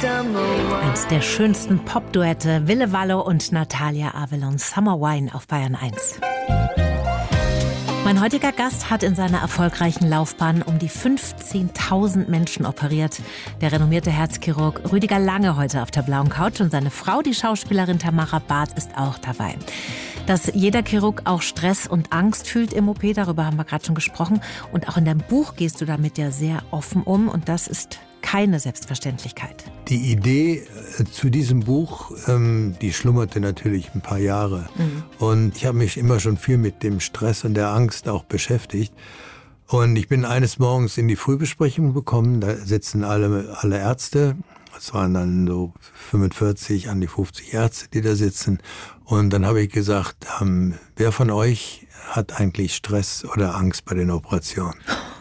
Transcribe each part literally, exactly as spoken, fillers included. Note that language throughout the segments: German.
Eins der schönsten Pop-Duette, Ville Valo und Natalia Avalon, Summer Wine auf Bayern eins. Mein heutiger Gast hat in seiner erfolgreichen Laufbahn um die fünfzehntausend Menschen operiert. Der renommierte Herzchirurg Rüdiger Lange heute auf der blauen Couch und seine Frau, die Schauspielerin Tamara Barth, ist auch dabei. Dass jeder Chirurg auch Stress und Angst fühlt im O P, darüber haben wir gerade schon gesprochen. Und auch in deinem Buch gehst du damit ja sehr offen um und das ist keine Selbstverständlichkeit. Die Idee äh, zu diesem Buch, ähm, die schlummerte natürlich ein paar Jahre. Mhm. Und ich habe mich immer schon viel mit dem Stress und der Angst auch beschäftigt. Und ich bin eines Morgens in die Frühbesprechung gekommen, da sitzen alle, alle Ärzte. Es waren dann so fünfundvierzig, an die fünfzig Ärzte, die da sitzen. Und dann habe ich gesagt, ähm, wer von euch hat eigentlich Stress oder Angst bei den Operationen?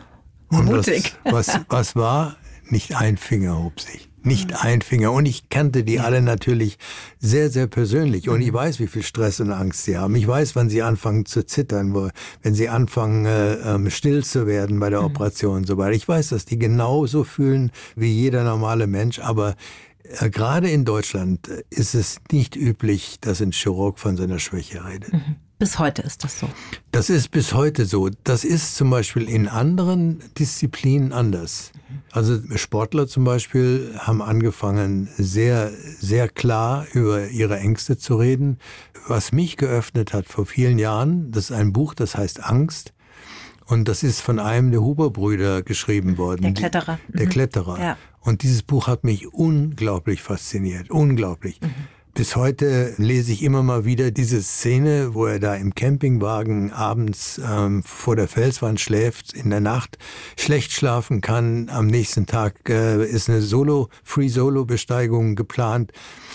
Und mutig. Was, was, was war? Nicht ein Finger hob sich. Nicht ein Finger. Und ich kannte die alle natürlich sehr, sehr persönlich. Und ich weiß, wie viel Stress und Angst sie haben. Ich weiß, wann sie anfangen zu zittern, wo, wenn sie anfangen, äh, still zu werden bei der Operation und so weiter. Ich weiß, dass die genauso fühlen wie jeder normale Mensch. Aber äh, gerade in Deutschland ist es nicht üblich, dass ein Chirurg von seiner Schwäche redet. Mhm. Bis heute ist das so. Das ist bis heute so. Das ist zum Beispiel in anderen Disziplinen anders. Also Sportler zum Beispiel haben angefangen, sehr, sehr klar über ihre Ängste zu reden. Was mich geöffnet hat vor vielen Jahren, das ist ein Buch, das heißt Angst. Und das ist von einem der Huber-Brüder geschrieben worden. Der Kletterer. Der Kletterer. Ja. Und dieses Buch hat mich unglaublich fasziniert. Unglaublich. Mhm. Bis heute lese ich immer mal wieder diese Szene, wo er da im Campingwagen abends ähm, vor der Felswand schläft, in der Nacht schlecht schlafen kann. Am nächsten Tag äh, ist eine Solo, Free-Solo-Besteigung geplant.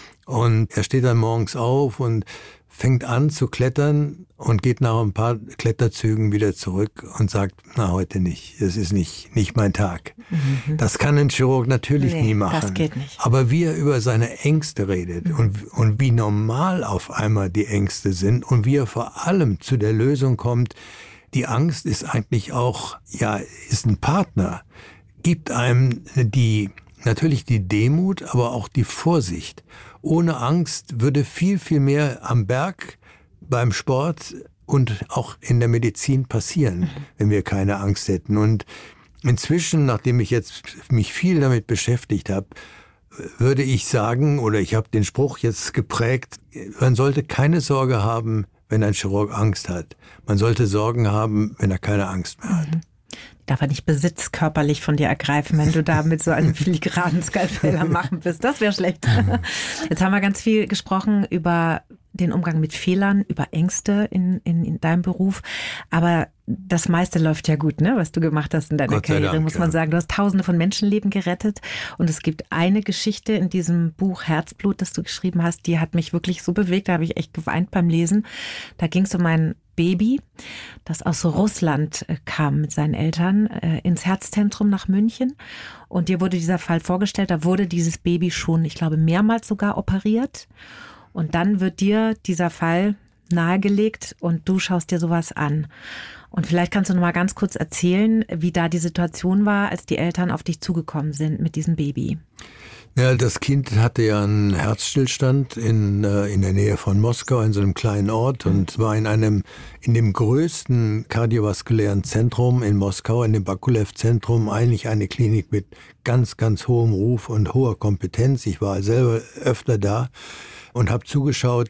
Und er steht dann morgens auf und fängt an zu klettern und geht nach ein paar Kletterzügen wieder zurück und sagt, na, heute nicht. Das ist nicht, nicht mein Tag. Mhm. Das kann ein Chirurg natürlich nee, nie machen. Das geht nicht. Aber wie er über seine Ängste redet mhm. und, und wie normal auf einmal die Ängste sind und wie er vor allem zu der Lösung kommt, die Angst ist eigentlich auch, ja, ist ein Partner, gibt einem die, natürlich die Demut, aber auch die Vorsicht. Ohne Angst würde viel, viel mehr am Berg, beim Sport und auch in der Medizin passieren, mhm. wenn wir keine Angst hätten. Und inzwischen, nachdem ich jetzt mich viel damit beschäftigt habe, würde ich sagen, oder ich habe den Spruch jetzt geprägt, man sollte keine Sorge haben, wenn ein Chirurg Angst hat. Man sollte Sorgen haben, wenn er keine Angst mehr hat. Mhm. Darf er nicht Besitz körperlich von dir ergreifen, wenn du da mit so einem filigranen Skalpell am Machen bist. Das wäre schlecht. Jetzt haben wir ganz viel gesprochen über den Umgang mit Fehlern, über Ängste in, in, in deinem Beruf. Aber das meiste läuft ja gut, ne? Was du gemacht hast in deiner Gott sei Karriere, Dank, muss man ja. sagen. Du hast Tausende von Menschenleben gerettet. Und es gibt eine Geschichte in diesem Buch Herzblut, das du geschrieben hast, die hat mich wirklich so bewegt. Da habe ich echt geweint beim Lesen. Da ging es um ein Baby, das aus Russland kam mit seinen Eltern äh, ins Herzzentrum nach München. Und dir wurde dieser Fall vorgestellt. Da wurde dieses Baby schon, ich glaube, mehrmals sogar operiert. Und dann wird dir dieser Fall nahegelegt und du schaust dir sowas an. Und vielleicht kannst du noch mal ganz kurz erzählen, wie da die Situation war, als die Eltern auf dich zugekommen sind mit diesem Baby. Ja, das Kind hatte ja einen Herzstillstand in, äh, in der Nähe von Moskau, in so einem kleinen Ort und war in einem, in dem größten kardiovaskulären Zentrum in Moskau, in dem Bakulev-Zentrum, eigentlich eine Klinik mit ganz, ganz hohem Ruf und hoher Kompetenz. Ich war selber öfter da und habe zugeschaut.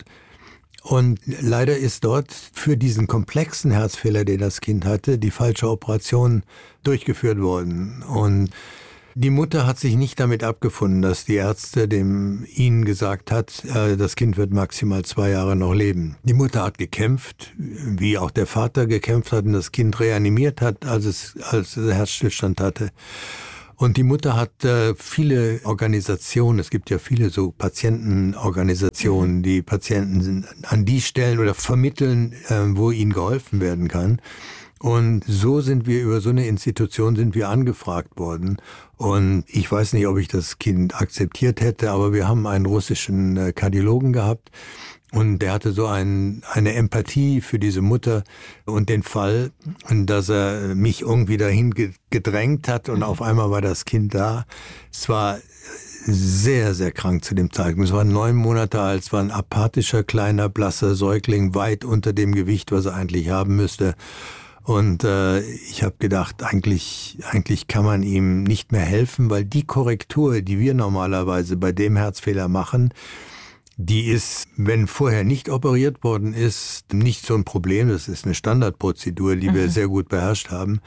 Und leider ist dort für diesen komplexen Herzfehler, den das Kind hatte, die falsche Operation durchgeführt worden. Und die Mutter hat sich nicht damit abgefunden, dass die Ärzte dem ihnen gesagt hat, äh, das Kind wird maximal zwei Jahre noch leben. Die Mutter hat gekämpft, wie auch der Vater gekämpft hat und das Kind reanimiert hat, als es, als es Herzstillstand hatte. Und die Mutter hat äh, viele Organisationen, es gibt ja viele so Patientenorganisationen, die Patienten an die stellen oder vermitteln, äh, wo ihnen geholfen werden kann. Und so sind wir, über so eine Institution sind wir angefragt worden. Und ich weiß nicht, ob ich das Kind akzeptiert hätte, aber wir haben einen russischen äh, Kardiologen gehabt. Und der hatte so ein, eine Empathie für diese Mutter und den Fall, dass er mich irgendwie dahin gedrängt hat und auf einmal war das Kind da. Es war sehr, sehr krank zu dem Zeitpunkt. Es war neun Monate alt, es war ein apathischer, kleiner, blasser Säugling, weit unter dem Gewicht, was er eigentlich haben müsste. Und äh, ich habe gedacht, eigentlich, eigentlich kann man ihm nicht mehr helfen, weil die Korrektur, die wir normalerweise bei dem Herzfehler machen, die ist, wenn vorher nicht operiert worden ist, nicht so ein Problem. Das ist eine Standardprozedur, die mhm. wir sehr gut beherrscht haben.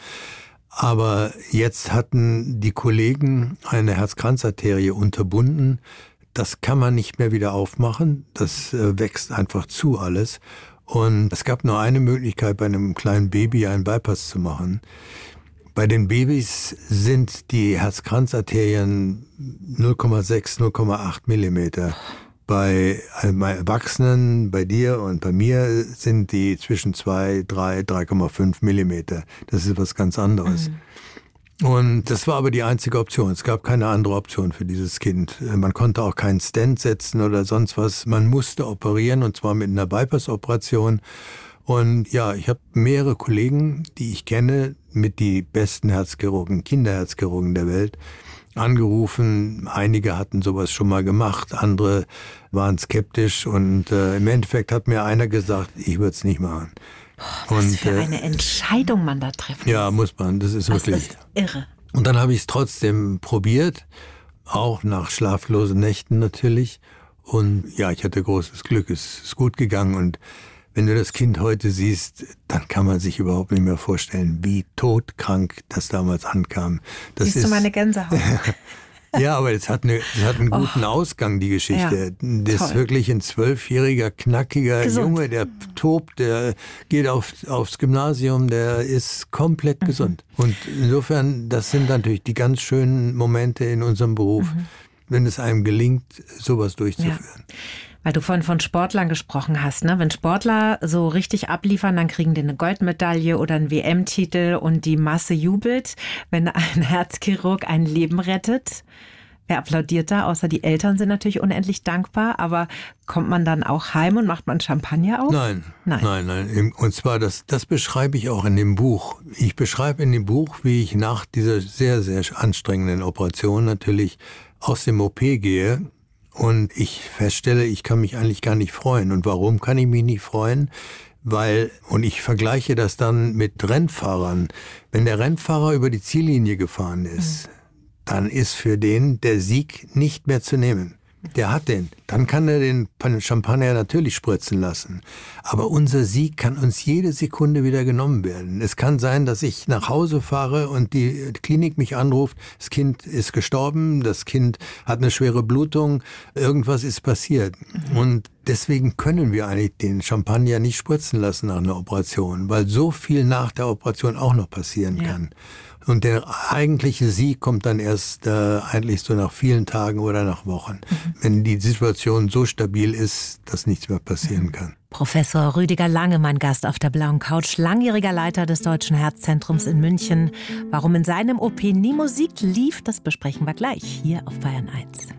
Aber jetzt hatten die Kollegen eine Herzkranzarterie unterbunden. Das kann man nicht mehr wieder aufmachen. Das äh, wächst einfach zu alles. Und es gab nur eine Möglichkeit, bei einem kleinen Baby einen Bypass zu machen. Bei den Babys sind die Herzkranzarterien null Komma sechs, null Komma acht Millimeter. Bei Erwachsenen, bei dir und bei mir sind die zwischen zwei, drei, drei Komma fünf Millimeter. Das ist was ganz anderes. Mhm. Und das war aber die einzige Option. Es gab keine andere Option für dieses Kind. Man konnte auch keinen Stent setzen oder sonst was. Man musste operieren, und zwar mit einer Bypass-Operation. Und ja, ich habe mehrere Kollegen, die ich kenne, mit die besten Herzchirurgen, Kinderherzchirurgen der Welt, angerufen. Einige hatten sowas schon mal gemacht, andere waren skeptisch. Und äh, im Endeffekt hat mir einer gesagt, ich würde es nicht machen. Boah, was und, für äh, eine Entscheidung man da trifft. Ja, muss man. Das ist das wirklich ist irre. Und dann habe ich es trotzdem probiert, auch nach schlaflosen Nächten natürlich. Und ja, ich hatte großes Glück. Es ist gut gegangen. Und wenn du das Kind heute siehst, dann kann man sich überhaupt nicht mehr vorstellen, wie todkrank das damals ankam. Das Siehst ist, du meine Gänsehaut? Ja, aber es hat, eine, es hat einen guten oh. Ausgang, die Geschichte. Ja, das ist wirklich ein zwölfjähriger, knackiger gesund. Junge, der tobt, der geht auf, aufs Gymnasium, der ist komplett mhm. gesund. Und insofern, das sind natürlich die ganz schönen Momente in unserem Beruf, mhm. wenn es einem gelingt, sowas durchzuführen. Ja. Weil du vorhin von Sportlern gesprochen hast, ne? Wenn Sportler so richtig abliefern, dann kriegen die eine Goldmedaille oder einen W M-Titel und die Masse jubelt. Wenn ein Herzchirurg ein Leben rettet, wer applaudiert da? Außer die Eltern sind natürlich unendlich dankbar. Aber kommt man dann auch heim und macht man Champagner auf? Nein, nein, nein. nein. Und zwar, das, das beschreibe ich auch in dem Buch. Ich beschreibe in dem Buch, wie ich nach dieser sehr, sehr anstrengenden Operation natürlich aus dem O P gehe. Und ich feststelle, ich kann mich eigentlich gar nicht freuen. Und warum kann ich mich nicht freuen? Weil, und ich vergleiche das dann mit Rennfahrern. Wenn der Rennfahrer über die Ziellinie gefahren ist, mhm. dann ist für den der Sieg nicht mehr zu nehmen. Der hat den. Dann kann er den Champagner natürlich spritzen lassen. Aber unser Sieg kann uns jede Sekunde wieder genommen werden. Es kann sein, dass ich nach Hause fahre und die Klinik mich anruft, das Kind ist gestorben, das Kind hat eine schwere Blutung, irgendwas ist passiert. Mhm. Und deswegen können wir eigentlich den Champagner nicht spritzen lassen nach einer Operation, weil so viel nach der Operation auch noch passieren ja. kann. Und der eigentliche Sieg kommt dann erst äh, eigentlich so nach vielen Tagen oder nach Wochen, mhm. wenn die Situation so stabil ist, dass nichts mehr passieren mhm. kann. Professor Rüdiger Lange, mein Gast auf der blauen Couch, langjähriger Leiter des Deutschen Herzzentrums in München. Warum in seinem O P nie Musik lief, das besprechen wir gleich hier auf Bayern eins.